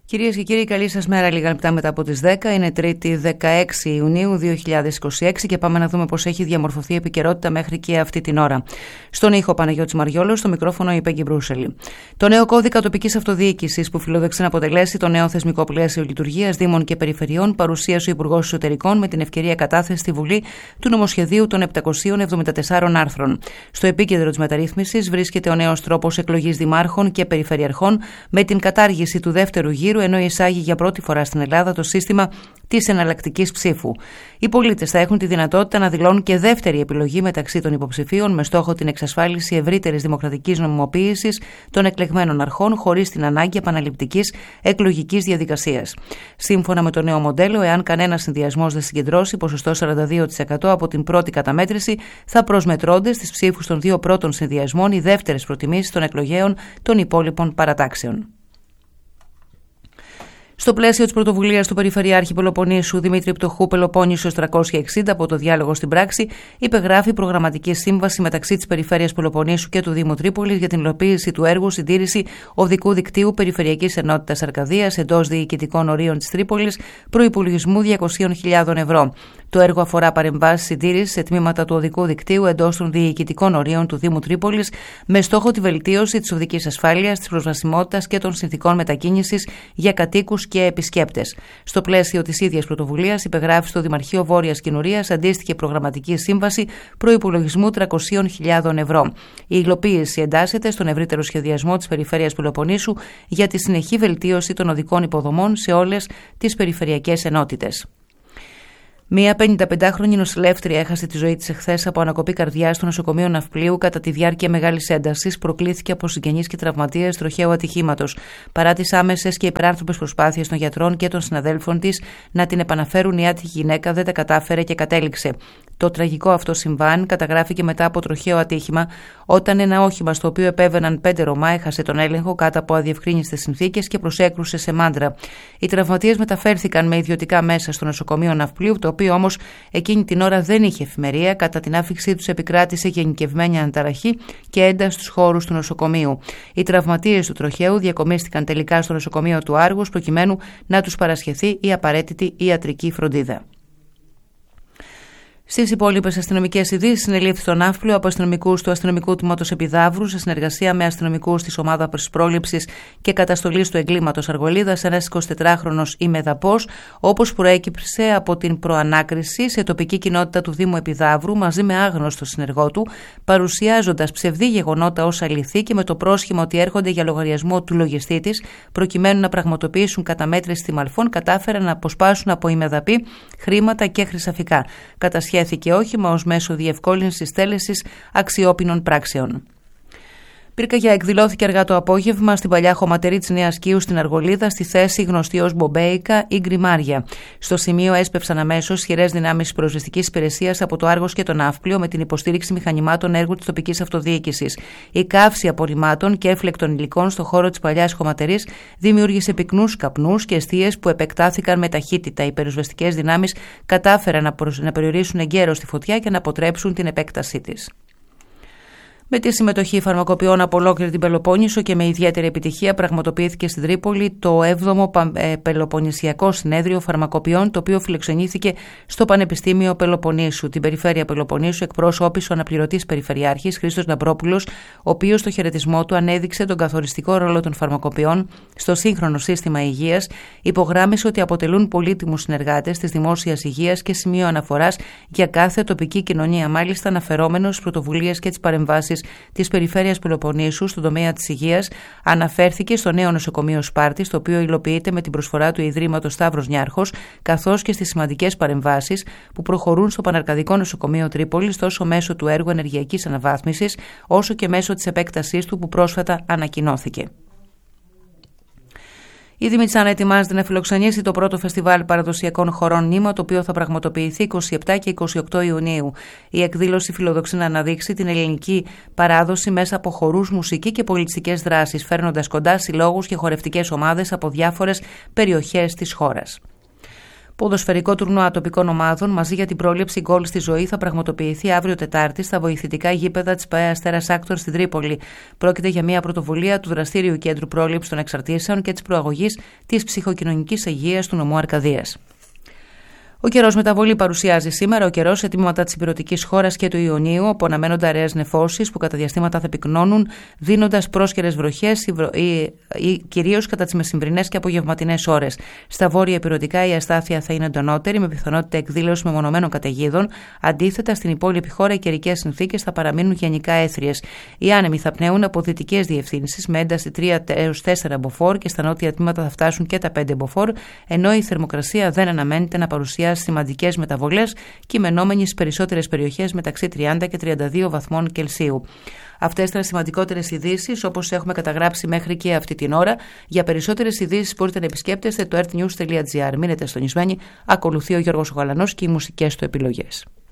Κυρίες και κύριοι, καλή σας μέρα. Λίγα λεπτά μετά από τις 10, είναι Τρίτη 16 Ιουνίου 2026 και πάμε να δούμε πώς έχει διαμορφωθεί η επικαιρότητα μέχρι και αυτή την ώρα. Στον ήχο Παναγιώτης Μαριόλος, στο μικρόφωνο η Πέγγι Μπρούσελη. Το νέο κώδικα τοπικής αυτοδιοίκησης που φιλοδοξεί να αποτελέσει το νέο θεσμικό πλαίσιο λειτουργίας Δήμων και Περιφερειών παρουσίασε ο Υπουργός Εσωτερικών με την ευκαιρία κατάθεση στη Βουλή του νομοσχεδίου των 774 άρθρων. Στο επίκεντρο της μεταρρύθμισης βρίσκεται ο νέος τρόπος εκλογής δημάρχων και περιφερειαρχών με την κατάργηση του δεύτερου γύρου, ενώ εισάγει για πρώτη φορά στην Ελλάδα το σύστημα της εναλλακτικής ψήφου. Οι πολίτες θα έχουν τη δυνατότητα να δηλώνουν και δεύτερη επιλογή μεταξύ των υποψηφίων με στόχο την εξασφάλιση ευρύτερης δημοκρατικής νομιμοποίησης των εκλεγμένων αρχών χωρίς την ανάγκη επαναληπτικής εκλογικής διαδικασίας. Σύμφωνα με το νέο μοντέλο, εάν κανένας συνδυασμός δεν συγκεντρώσει ποσοστό 42% από την πρώτη καταμέτρηση, θα προσμετρώνται στις ψήφους των δύο πρώτων συνδυασμών οι δεύτερες προτιμήσεις των εκλογέων των υπόλοιπων παρατάξεων. Στο πλαίσιο της πρωτοβουλίας του Περιφερειάρχη Πελοποννήσου Δημήτρη Πτωχού Πελοπόννησος 360 από το διάλογο στην πράξη, υπεγράφει προγραμματική σύμβαση μεταξύ της Περιφέρειας Πελοποννήσου και του Δήμου Τρίπολης για την υλοποίηση του έργου συντήρηση οδικού δικτύου Περιφερειακής Ενότητας Αρκαδίας εντός διοικητικών ορίων της Τρίπολης προϋπολογισμού 200.000 ευρώ. Το έργο αφορά παρεμβάσεις συντήρησης σε τμήματα του οδικού δικτύου εντός των διοικητικών ορίων του Δήμου Τρίπολης με στόχο τη βελτίωση της οδικής ασφάλειας, της προσβασιμότητας και των συνθηκών μετακίνησης για κατοίκους και επισκέπτες. Στο πλαίσιο της ίδιας πρωτοβουλίας υπεγράφει στο Δημαρχείο Βόρειας Κοινουρίας αντίστοιχη προγραμματική σύμβαση προϋπολογισμού 300.000 ευρώ. Η υλοποίηση εντάσσεται στον ευρύτερο σχεδιασμό της Περιφέρειας Πελοποννήσου για τη συνεχή βελτίωση των οδικών υποδομών σε όλες τις περιφερειακές ενότητες. Μία 55χρονη νοσηλεύτρια έχασε τη ζωή της εχθές από ανακοπή καρδιάς στο νοσοκομείο Ναυπλίου κατά τη διάρκεια μεγάλης έντασης. Προκλήθηκε από συγγενείς και τραυματίες τροχαίου ατυχήματος. Παρά τις άμεσες και υπεράνθρωπες προσπάθειες των γιατρών και των συναδέλφων της να την επαναφέρουν, η άτυχη γυναίκα δεν τα κατάφερε και κατέληξε. Το τραγικό αυτό συμβάν καταγράφηκε μετά από τροχαίο ατύχημα, όταν ένα όχημα στο οποίο επέβαιναν 5 Ρωμά έχασε τον έλεγχο κάτω από αδιευκρίνιστες συνθήκες και προσέκρουσε σε μάντρα. Οι τραυματίες μεταφέρθηκαν με ιδιωτικά μέσα στο νοσοκομείο Ναυπλίου, το οποίο όμως εκείνη την ώρα δεν είχε εφημερία. Κατά την άφηξή τους επικράτησε γενικευμένη αναταραχή και ένταση στους χώρους του νοσοκομείου. Οι τραυματίες του τροχαίου διακομίστηκαν τελικά στο νοσοκομείο του Άργους προκειμένου να τους παρασχεθεί η απαραίτητη ιατρική φροντίδα. Στις υπόλοιπες αστυνομικές ειδήσεις, συνελήφθη στο Ναύπλιο από αστυνομικούς του αστυνομικού τμήματος Επιδαύρου σε συνεργασία με αστυνομικούς της ομάδας πρόληψης και καταστολής του εγκλήματος Αργολίδας ένας 24χρονος ημεδαπός, όπως προέκυψε από την προανάκριση σε τοπική κοινότητα του Δήμου Επιδαύρου μαζί με άγνωστο συνεργό του, παρουσιάζοντας ψευδή γεγονότα ως αληθή και με το πρόσχημα ότι έρχονται για λογαριασμό του λογιστή της, προκειμένου να πραγματοποιήσουν καταμέτρηση τιμαλφών, κατάφεραν να αποσπάσουν από ημεδαπή χρήματα και χρυσαφικά. Κατασχέθηκε όχημα ως μέσο διευκόλυνσης τέλεσης αξιόπινων πράξεων. Πυρκαγιά εκδηλώθηκε αργά το απόγευμα στην παλιά χωματερή της Νέας Κίου στην Αργολίδα, στη θέση γνωστή ως Μπομπέικα ή Γκριμάρια. Στο σημείο έσπευσαν αμέσως ισχυρές δυνάμεις πυροσβεστικής υπηρεσίας από το Άργος και τον Ναύπλιο με την υποστήριξη μηχανημάτων έργου της τοπικής αυτοδιοίκησης. Η καύση απορριμμάτων και έφλεκτων υλικών στο χώρο της παλιάς χωματερής δημιούργησε πυκνούς καπνούς και εστίες που επεκτάθηκαν με ταχύτητα. Οι πυροσβεστικές δυνάμεις κατάφεραν να περιορίσουν εγκαίρως τη φωτιά και να αποτρέψουν την επέκτασή της. Με τη συμμετοχή φαρμακοποιών από ολόκληρη την Πελοπόννησο και με ιδιαίτερη επιτυχία πραγματοποιήθηκε στην Τρίπολη το 7ο Πελοποννησιακό Συνέδριο Φαρμακοποιών, το οποίο φιλοξενήθηκε στο Πανεπιστήμιο Πελοποννήσου. Την Περιφέρεια Πελοποννήσου εκπρόσωπησε ο αναπληρωτής Περιφερειάρχης Χρήστος Ναμπρόπουλος, ο οποίος στο χαιρετισμό του ανέδειξε τον καθοριστικό ρόλο των φαρμακοποιών στο σύγχρονο σύστημα υγείας, υπογράμμισε ότι αποτελούν πολύτιμους συνεργάτες της δημόσιας υγείας και σημείο αναφοράς για κάθε τοπική κοινωνία, μάλιστα αναφερόμενος στις πρωτοβουλίες και τις παρεμβάσεις της Περιφέρειας Πελοποννήσου στον τομέα της υγείας. Αναφέρθηκε στο νέο νοσοκομείο Σπάρτης, το οποίο υλοποιείται με την προσφορά του Ιδρύματος Σταύρος Νιάρχος, καθώς και στις σημαντικές παρεμβάσεις που προχωρούν στο Παναρκαδικό Νοσοκομείο Τρίπολης, τόσο μέσω του έργου ενεργειακής αναβάθμισης, όσο και μέσω της επέκτασής του που πρόσφατα ανακοινώθηκε. Η Δημητσάνα ετοιμάζεται να φιλοξενήσει το πρώτο φεστιβάλ παραδοσιακών χορών Νήμα, το οποίο θα πραγματοποιηθεί 27 και 28 Ιουνίου. Η εκδήλωση φιλοδοξεί να αναδείξει την ελληνική παράδοση μέσα από χορούς, μουσική και πολιτιστικές δράσεις, φέρνοντας κοντά συλλόγους και χορευτικές ομάδες από διάφορες περιοχές της χώρας. Ποδοσφαιρικό τουρνουά τοπικών ομάδων μαζί για την πρόληψη γκολ στη ζωή θα πραγματοποιηθεί αύριο Τετάρτη στα βοηθητικά γήπεδα της ΠαΕ Αστέρας Άκτορ στην Τρίπολη. Πρόκειται για μια πρωτοβουλία του Δραστήριου Κέντρου Πρόληψης των Εξαρτήσεων και της Προαγωγής της Ψυχοκοινωνικής Υγείας του νομού Αρκαδίας. Ο καιρός μεταβολή παρουσιάζει σήμερα. Ο καιρός σε τμήματα της ηπειρωτικής χώρας και του Ιωνίου, όπου αναμένονται αραιές νεφώσεις που κατά διαστήματα θα πυκνώνουν, δίνοντας πρόσκαιρες βροχές, κυρίως κατά τις μεσημβρινές και απογευματινές ώρες. Στα βόρεια ηπειρωτικά η αστάθεια θα είναι εντονότερη, με πιθανότητα εκδήλωση μεμονωμένων καταιγίδων. Αντίθετα, στην υπόλοιπη χώρα οι καιρικές συνθήκες θα παραμείνουν γενικά έθριες. Οι άνεμοι θα πνέουν από δυτικές διευθύνσεις με ένταση 3 έως 4 μποφόρ και στα νότια τμήματα θα φτάσουν και τα 5 μποφόρ, ενώ η θερμοκρασία δεν αναμένεται να παρουσιάσει σημαντικές μεταβολές, κειμενόμενοι στις περισσότερες περιοχές μεταξύ 30 και 32 βαθμών Κελσίου. Αυτές ήταν σημαντικότερες ειδήσεις όπως έχουμε καταγράψει μέχρι και αυτή την ώρα. Για περισσότερες ειδήσεις μπορείτε να επισκέπτεστε το earthnews.gr. Μείνετε συντονισμένοι. Ακολουθεί ο Γιώργος Γαλανός και οι μουσικές του επιλογές.